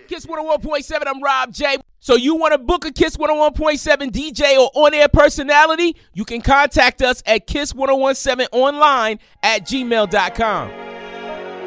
Kiss 101.7, I'm Rob J. So you want to book a Kiss 101.7 DJ or on-air personality? You can contact us at kiss1017online@gmail.com.